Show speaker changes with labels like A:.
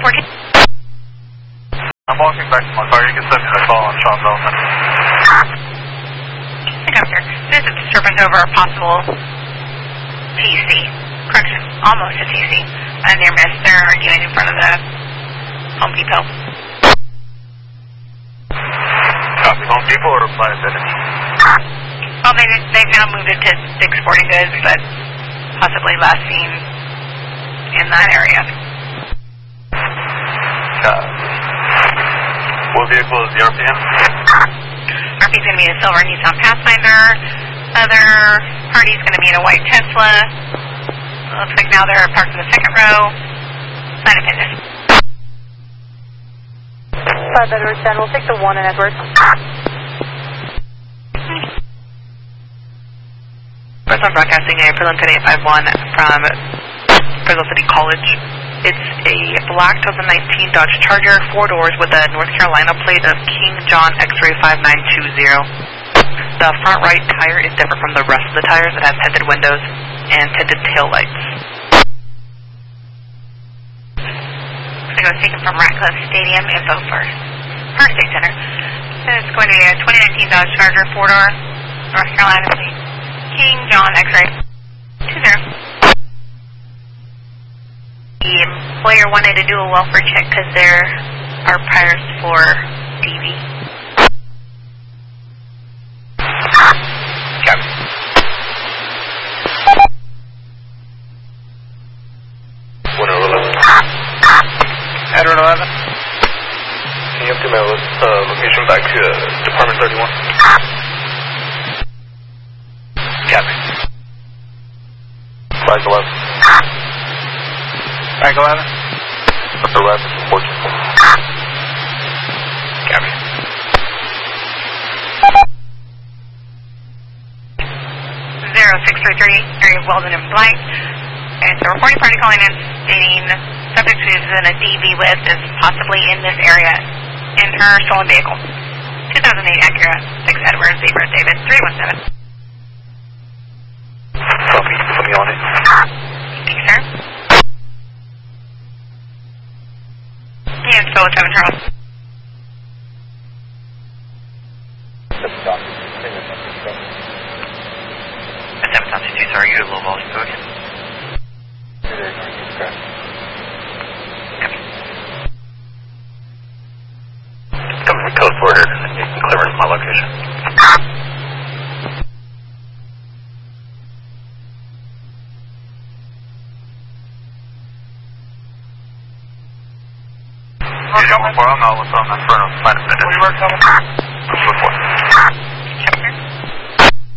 A: 14.
B: I'm walking back to my car. You can send me the call on Sean Bellman.
A: Governor, there's a disturbance over a possible TC. Correction, almost a TC. A near miss. They're arguing in front of the Home Depot.
B: Copy. Home Depot or Planet Fitness?
A: Well, they've now moved it to Dick's Sporting Goods, but possibly last seen in that area.
B: What vehicle is the RPM?
A: RP's going to be a silver Nissan Pathfinder. Other party's going to be in a white Tesla. Looks like now they're parked in the second row. Planet Fitness.
C: 5 Edwards 10. We'll take the 1 in Edwards.
D: First on broadcasting a prelim 10-851 from Fresno City College. It's a black 2019 Dodge Charger, 4 doors with a North Carolina plate of King John X-Ray 5920. The front right tire is different from the rest of the tires. It has tinted windows and tinted tail lights.
A: It was taken from Ratcliffe Stadium info first. First State Center. It's going to be a 2019 Dodge Charger, 4-door, North Carolina plate. King John X-Ray 20. The employer wanted to do a welfare check because there are priors for DV.
B: Copy. Winner 11. Admiral 11. Can you update my location back to Department 31? Copy. Flag 11. Flag 11. Upper left, 14. Copy.
A: 0633, area of Weldon and Blight. It's a reporting party calling in stating subject who's in a DV list is possibly in this area in her stolen vehicle. 2008 Acura, 6 Edwards, Zebra, David, 317.
B: Copy. Put me on it.
A: Thank you, sir. Yes, Philip 7 Charles.
B: Are you a low volume token? Come from code forward. You can clear my location. You don't report. I'm not what's on the front of Planet Fitness. What do you work on?